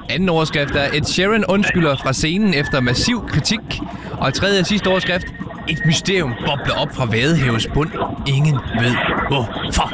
Anden overskrift er, Ed Sheeran undskylder fra scenen efter massiv kritik. Og tredje og sidste overskrift, et mysterium bobler op fra Vadehavets bund. Ingen ved hvorfor.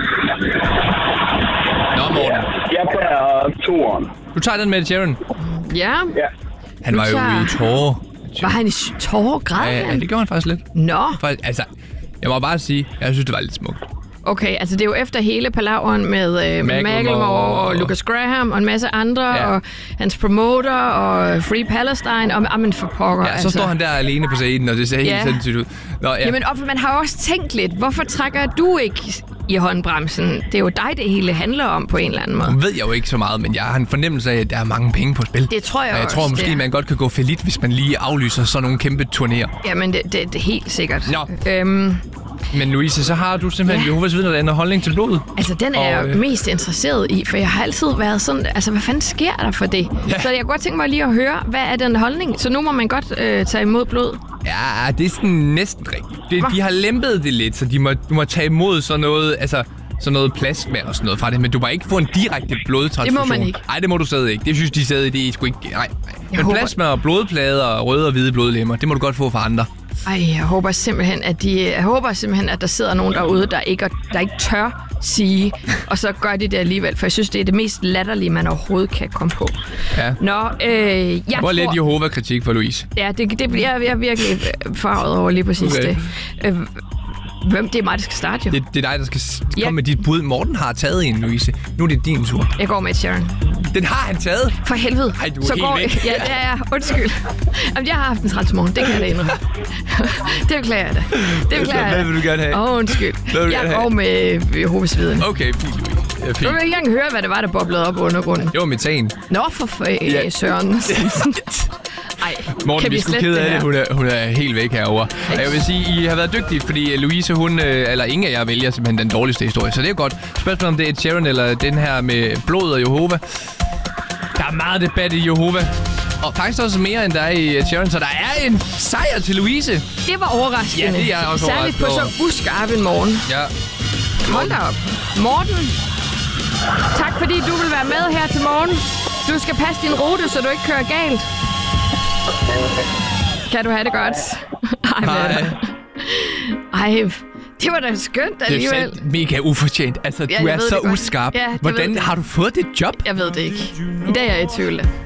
Nå, Morten. Jeg tager toeren. Du tager den med Ed Sheeran. Ja. Han var jo i tårer. Var han i tårer? Græd Ja, det gjorde han faktisk lidt. Nå. Altså, jeg må bare sige, jeg synes, det var lidt smukt. Okay, altså det er jo efter hele palaveren med Macklemore og Lucas Graham og en masse andre, og hans promoter og Free Palestine, og men for pokker. Ja, så står han der alene på scenen, og det ser helt sindssygt ud. Nå, ja. Jamen, man har også tænkt lidt, hvorfor trækker du ikke i håndbremsen? Det er jo dig, det hele handler om på en eller anden måde. Nu ved jeg jo ikke så meget, men jeg har en fornemmelse af, at der er mange penge på spil. Det tror jeg også. Jeg tror måske, man godt kan gå fallit, hvis man lige aflyser sådan nogle kæmpe turnéer. Jamen, det er helt sikkert. Nå. Men Louise, så har du simpelthen Jehovas vidner, der ændrer holdning til blodet. Altså, den er jeg mest interesseret i, for jeg har altid været sådan, altså, hvad fanden sker der for det? Ja. Så jeg kunne godt tænke mig lige at høre, hvad er den holdning? Så nu må man godt tage imod blod. Ja, det er sådan næsten rigtigt. De har lempet det lidt, så du må tage imod sådan noget, altså sådan noget plasma og sådan noget fra det, men du må ikke få en direkte blodtransfusion. Det må man ikke. Nej, det må du stadig ikke. Det synes de stadig, det er sgu ikke. Nej. Men plasma og blodplader og røde og hvide blodlemmer, det må du godt få fra andre. Ej, jeg håber simpelthen, at der sidder nogen derude, der ikke tør sige, og så gør de det alligevel, for jeg synes, det er det mest latterlige, man overhovedet kan komme på. Ja. Nå, jeg tror... lidt Jehova-kritik for Louise. Ja, det bliver jeg virkelig farvet over lige præcis det. Det er mig, der skal starte, jo. Det er dig, der skal komme med dit bud. Morten har taget en, Louise. Nu er det din tur. Jeg går med Sharon. Den har han taget? For helvede. Ej, du er helt væk. Ja, det er jeg. Undskyld. Jamen, jeg har haft en træls morgen. Det kan jeg da indrømme. Det beklager jeg da. Hvad vil du gerne have? Undskyld. Jeg går med Jehovas vidner. Okay, fint. Du vil ikke engang høre, hvad det var, der boblede op under grunden. Det var metan. Nå, for Søren. Ej, Morten, vi er sgu ked af det. Hun er helt væk herovre. Og jeg vil sige, I har været dygtige, fordi Louise, eller ingen af jer vælger simpelthen den dårligste historie. Så det er jo godt. Spørgsmålet om det er Ed Sheeran eller den her med blod og Jehova. Der er meget debat i Jehova. Og faktisk også mere, end der er i Ed Sheeran. Så der er en sejr til Louise. Det var overraskende. Ja, det er også særligt på så uskarp en morgen. Ja. Hold da op. Morten, tak fordi du vil være med her til morgen. Du skal passe din rute, så du ikke kører galt. Kan du have det godt? Ej, det var da skønt alligevel. Det er mega ufortjent. Altså, du er så uskarp. Ja, hvordan har du fået det job? Jeg ved det ikke. I dag er jeg i tvivl.